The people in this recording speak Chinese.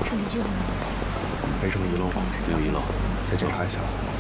彻底救了你。 没什么遗漏吧？ 没有遗漏。 再检查一下。